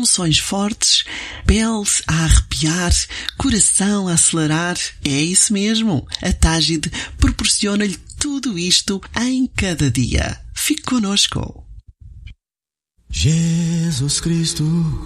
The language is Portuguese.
emoções fortes, pele a arrepiar, coração a acelerar. É isso mesmo. A Tágide proporciona-lhe tudo isto em cada dia. Fique connosco. Jesus Cristo